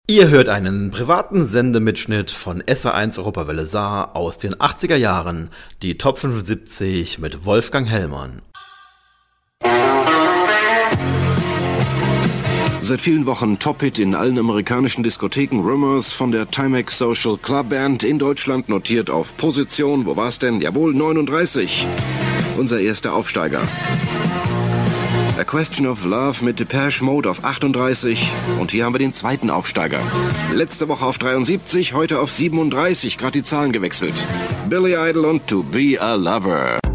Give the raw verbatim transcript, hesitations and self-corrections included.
Ihr hört einen privaten Sendemitschnitt von S R eins Europawelle Saar aus den achtziger Jahren, die Top fünfundsiebzig mit Wolfgang Hellmann. Seit vielen Wochen Top-Hit in allen amerikanischen Diskotheken, Rumors von der Timex Social Club Band, in Deutschland notiert auf Position, wo war's denn? Jawohl, neununddreißig. Unser erster Aufsteiger. A Question of Love mit Depeche Mode auf achtunddreißig. Und hier haben wir den zweiten Aufsteiger. Letzte Woche auf dreiundsiebzig, heute auf siebenunddreißig, gerade die Zahlen gewechselt. Billy Idol und To Be a Lover.